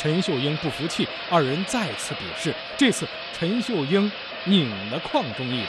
陈秀英不服气，二人再次比试。这次陈秀英拧了邝中一把。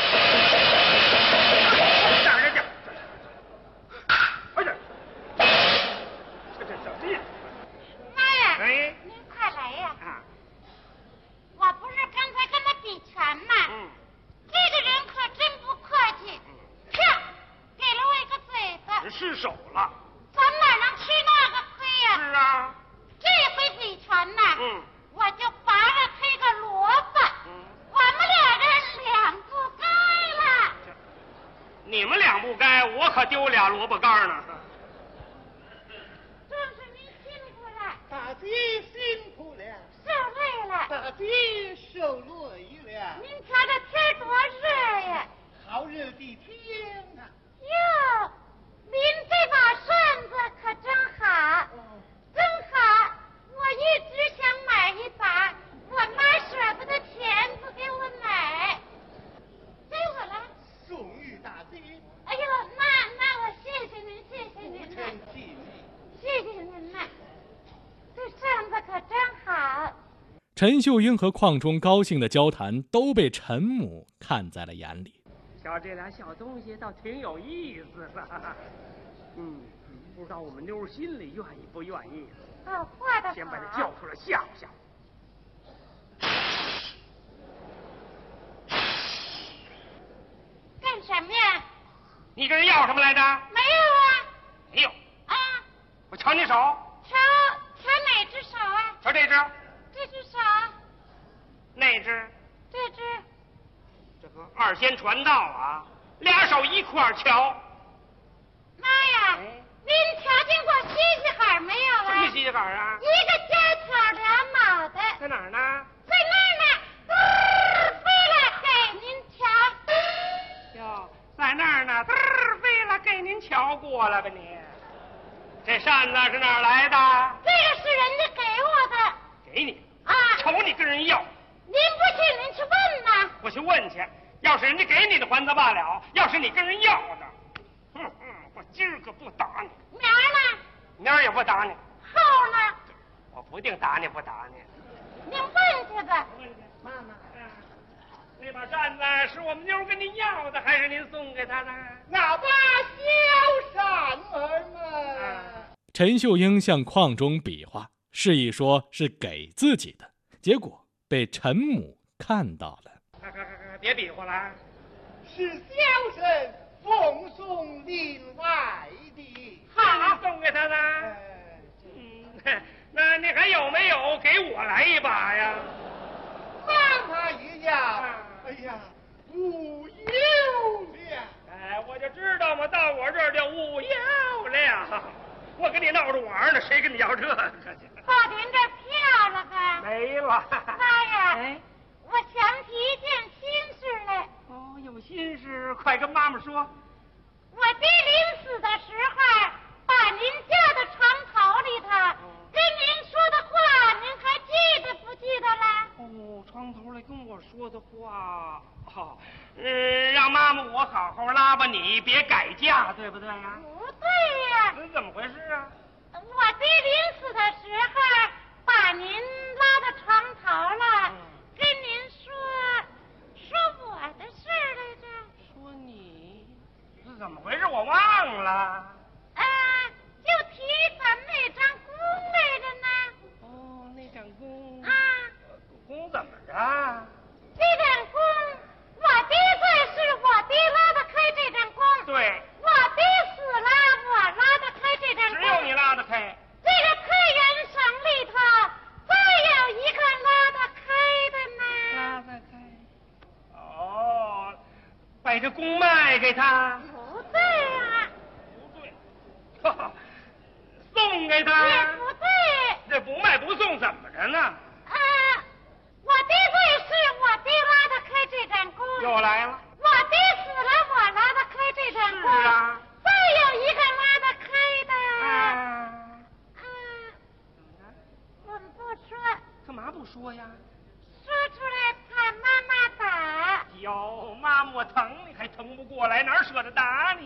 失手了， 咱哪能吃那个亏呀？ 是啊， 这回比拳呐，我就拔了他个萝卜，我们俩人两不该了。 你们两不该，我可丢俩萝卜干呢。 正是您辛苦了， 大姐辛苦了， 受累了， 大姐受累了。 您瞧这天多热呀， 好热的天呐！ 哟。您这把扇子可真好，真好！我一直想买一把，我妈舍不得钱不给我买，给我了。 送与大姐。 哎呦，那我谢谢您，谢谢您了，谢谢您了。这扇子可真好。 陈秀英和邝中高兴的交谈都被陈母看在了眼里。 瞧这俩小东西倒挺有意思的，不知道我们妞心里愿意不愿意。 画的好。 先把他叫出来吓唬吓唬。 干什么呀？ 你跟人要什么来着？ 没有啊。 没有。 啊。 我瞧你手。 瞧哪只手啊？ 瞧这只。 这只手。 那只。 这只。 这个二仙传道啊，俩手一块瞧。 妈呀，您瞧见过西西海没有啊？ 什么西西海啊？ 一个尖挑俩脑袋。 在哪儿呢？ 在那儿呢，飞了给您瞧。 哟，在那儿呢，飞了给您瞧过了吧你？这扇子是哪儿来的？ 这个是人家给我的。 给你啊？ 瞅你跟人要。 您不信，您去问呐。 我去问去，要是人家给你的还则罢了，要是你跟人要的，我今儿可不打你。 明儿呢？ 明儿也不打你。 后呢？ 我不定打你不打你。 您问去吧。 妈妈， 那把扇子是我们妞跟您要的，还是您送给她的？ 那把小扇儿嘛。 陈秀英向邝中比划，示意说是给自己的，结果被陈母看到了。 别比划了， 是小生奉送另外的。 好，送给他的。那你还有没有给我来一把呀？ 让他一样。哎呀，无有了。 哎，我就知道嘛，到我这儿就无有了。我跟你闹着玩呢，谁跟你要这个去？ 把您这票了吧？ 没了。 妈呀！我想起一件心事来。 哦，有心事，快跟妈妈说。 我爹临死的时候，把您叫到床头里头，跟您说的话，您还记得不记得了？ 哦，床头来跟我说的话，让妈妈我好好拉吧你，别改嫁，对不对呀？ 不对呀。 怎么回事啊？ 我爹临死的时候，把您拉到床头了。跟您说我的事儿来着。 说你是怎么回事？我忘了。 就提咱们那张弓来着呢。 哦，那张弓。弓怎么着？ 这张弓，我爹在世，我爹拉得开这张弓。 对。 我爹死了，我拉得开这张弓。 只有你拉得开。 这个太原省里头，再有一个拉得开的呢。 拉得开。哦，把这弓卖给他。 不对啊。 不对。送给他。 也不对。 这不卖不送怎么着呢？ 我爹在世，我爹拉得开这张弓。 又来了。 我爹死了，我拉得开这张弓。 是啊。 再有一个拉得开的。 怎么着？ 我们不说。 干嘛不说呀？